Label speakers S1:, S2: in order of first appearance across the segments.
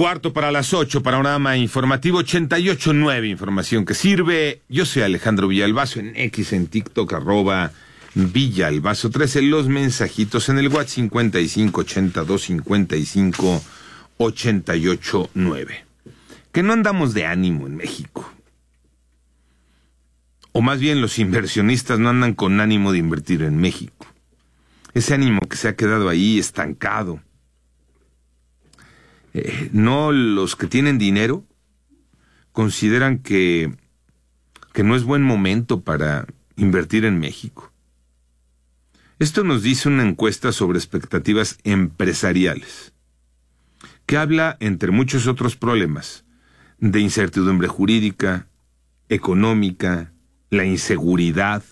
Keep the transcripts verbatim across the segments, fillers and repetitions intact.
S1: Cuarto para las ocho, panorama informativo ochenta y ocho punto nueve, información que sirve. Yo soy Alejandro Villalbazo, en X, en TikTok, arroba Villalbazo trece, los mensajitos en el WhatsApp cincuenta y cinco ochenta y dos cincuenta y cinco ochenta y ocho nueve. Que no andamos de ánimo en México. O más bien los inversionistas no andan con ánimo de invertir en México. Ese ánimo que se ha quedado ahí estancado. Eh, no los que tienen dinero consideran que, que no es buen momento para invertir en México. Esto nos dice una encuesta sobre expectativas empresariales, que habla, entre muchos otros problemas, de incertidumbre jurídica, económica, la inseguridad.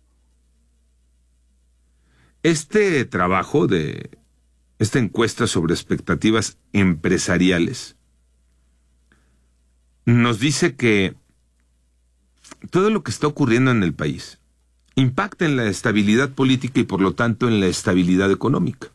S1: Este trabajo de esta encuesta sobre expectativas empresariales nos dice que todo lo que está ocurriendo en el país impacta en la estabilidad política y por lo tanto en la estabilidad económica.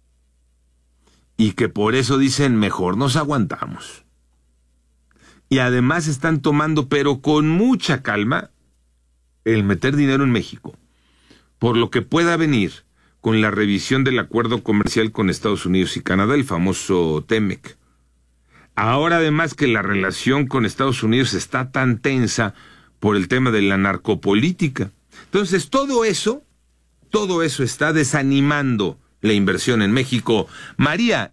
S1: Y que por eso dicen, mejor nos aguantamos. Y además están tomando, pero con mucha calma, el meter dinero en México, por lo que pueda venir con la revisión del acuerdo comercial con Estados Unidos y Canadá, el famoso TEMEC. Ahora además que la relación con Estados Unidos está tan tensa por el tema de la narcopolítica. Entonces todo eso, todo eso está desanimando la inversión en México. María,